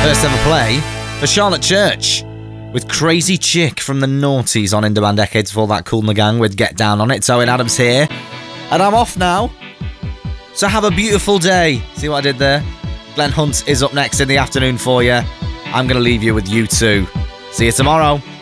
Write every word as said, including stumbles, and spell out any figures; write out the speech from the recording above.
First ever play for Charlotte Church with Crazy Chick from the Naughties on Indie Band Decades. Before that, Kool and the Gang with Get Down on It. Owen Adams here, and I'm off now. So have a beautiful day. See what I did there? Glenn Hunt is up next in the afternoon for you. I'm going to leave you with U two. See you tomorrow.